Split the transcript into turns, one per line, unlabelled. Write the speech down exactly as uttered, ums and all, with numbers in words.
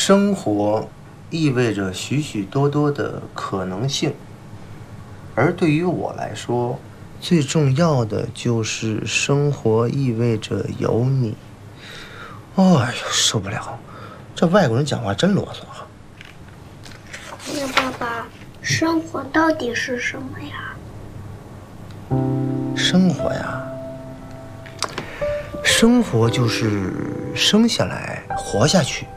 生活意味着许许多多的可能性，而对于我来说，最重要的就是生活意味着有你。哎呦，受不了！这外国人讲话真啰嗦啊。
那爸爸，生活到底是什么呀？
生活呀，生活就是生下来，活下去。